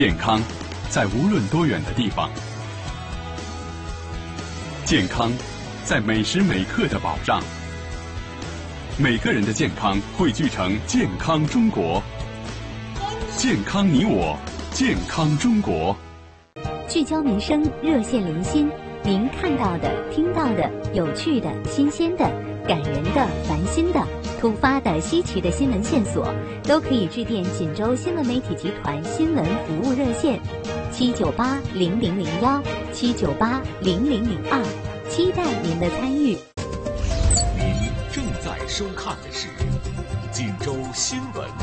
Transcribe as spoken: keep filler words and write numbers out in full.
健康在无论多远的地方，健康在每时每刻的保障。每个人的健康汇聚成健康中国，健康你我，健康中国。 聚焦民生，热线零星，您看到的、听到的、有趣的、新鲜的、感人的、烦心的、突发的、稀奇的新闻线索，都可以致电锦州新闻媒体集团新闻服务热线七九八零零零幺七九八零零零二，期待您的参与。 您正在收看的是锦州新闻